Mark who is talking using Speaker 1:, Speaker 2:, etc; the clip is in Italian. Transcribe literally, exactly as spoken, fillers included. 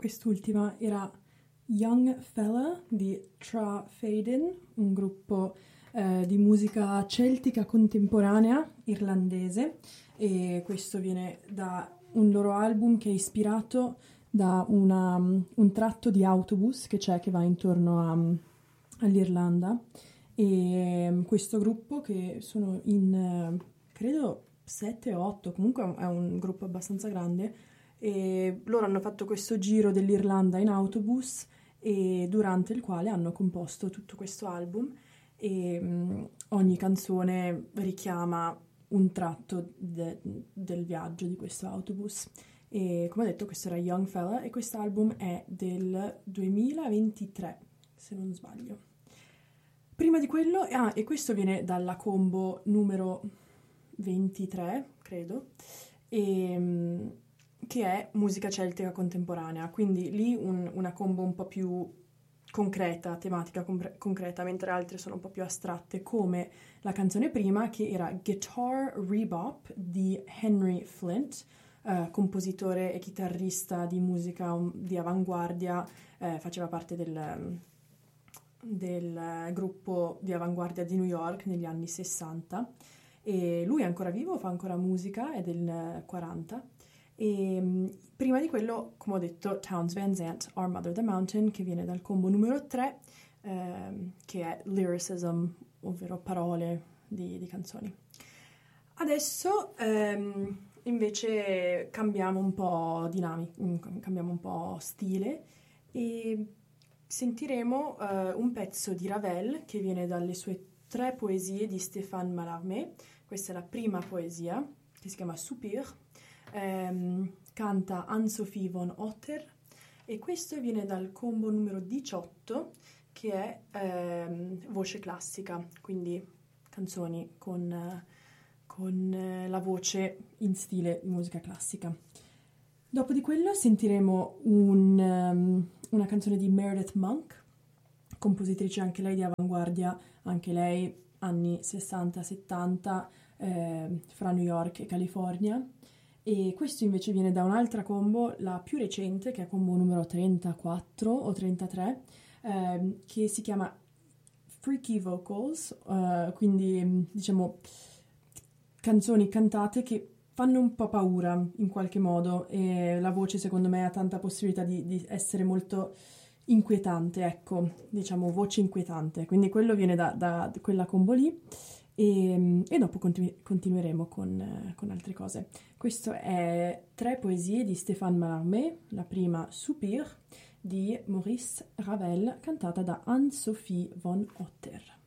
Speaker 1: quest'ultima era Young Fella di Tra Faden, un gruppo eh, di musica celtica contemporanea irlandese, e questo viene da un loro album che è ispirato da una, un tratto di autobus che c'è che va intorno a, all'Irlanda, e questo gruppo, che sono in credo sette o otto, comunque è un gruppo abbastanza grande, e loro hanno fatto questo giro dell'Irlanda in autobus, e durante il quale hanno composto tutto questo album, e mh, ogni canzone richiama un tratto de- del viaggio di questo autobus. E come ho detto, questo era Young Fella e quest'album è del duemilaventitré, se non sbaglio. Prima di quello, ah, e questo viene dalla combo numero ventitré, credo, e, mh, che è musica celtica contemporanea, quindi lì un- una combo un po' più concreta, tematica compre- concreta, mentre altre sono un po' più astratte, come la canzone prima, che era Guitar Rebop di Henry Flint, eh, compositore e chitarrista di musica um, di avanguardia, eh, faceva parte del, del eh, gruppo di avanguardia di New York negli anni sessanta, e lui è ancora vivo, fa ancora musica, è del eh, quaranta. E mh, prima di quello, come ho detto, Townes Van Zandt, Our Mother the Mountain, che viene dal combo numero tre, ehm, che è lyricism, ovvero parole di, di canzoni. Adesso ehm, invece cambiamo un po' dinamica, cambiamo un po' stile, e sentiremo eh, un pezzo di Ravel che viene dalle sue tre poesie di Stéphane Mallarmé. Questa è la prima poesia, che si chiama Soupir. Ehm, canta Anne-Sophie von Otter, e questo viene dal combo numero diciotto, che è ehm, voce classica, quindi canzoni con, eh, con eh, la voce in stile di musica classica. Dopo di quello sentiremo un, um, una canzone di Meredith Monk, compositrice anche lei di avanguardia, anche lei anni sessanta settanta, eh, fra New York e California. E questo invece viene da un'altra combo, la più recente, che è combo numero trentaquattro o trentatré, ehm, che si chiama Freaky Vocals, eh, quindi diciamo canzoni cantate che fanno un po' paura in qualche modo, e la voce secondo me ha tanta possibilità di, di essere molto inquietante, ecco, diciamo voce inquietante, quindi quello viene da, da quella combo lì. E, e dopo continu- continueremo con, eh, con altre cose. Questo è tre poesie di Stéphane Mallarmé, la prima Soupir di Maurice Ravel, cantata da Anne-Sophie von Otter.